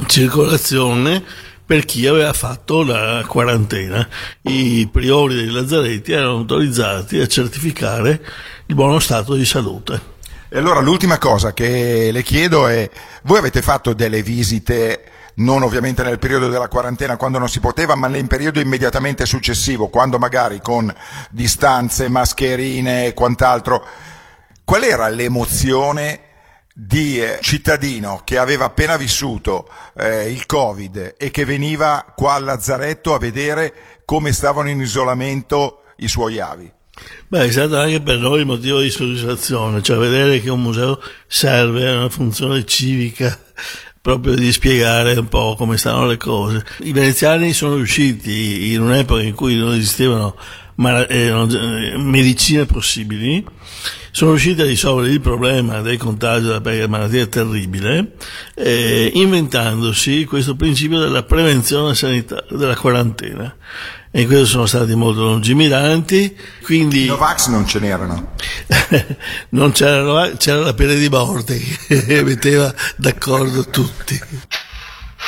circolazione per chi aveva fatto la quarantena. I priori dei lazzaretti erano autorizzati a certificare il buono stato di salute. E allora l'ultima cosa che le chiedo è: voi avete fatto delle visite, non ovviamente nel periodo della quarantena quando non si poteva, ma nel periodo immediatamente successivo, quando magari con distanze, mascherine e quant'altro, qual era l'emozione di cittadino che aveva appena vissuto il Covid e che veniva qua al lazzaretto a vedere come stavano in isolamento i suoi avi? Beh, è stato anche per noi motivo di soddisfazione, cioè vedere che un museo serve a una funzione civica, proprio di spiegare un po' come stanno le cose. I veneziani sono riusciti, in un'epoca in cui non esistevano medicine possibili, sono riusciti a risolvere il problema del contagio, perché la malattia è terribile, inventandosi questo principio della prevenzione sanitaria, della quarantena. E in questo sono stati molto lungimiranti, quindi... Novax non ce n'erano. Non c'era la pena di morte che metteva d'accordo tutti.